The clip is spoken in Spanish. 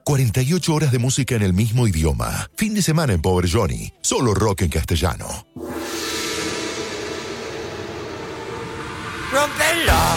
48 horas de música en el mismo idioma. Fin de semana en Power Johnny. Solo rock en castellano. Rompela.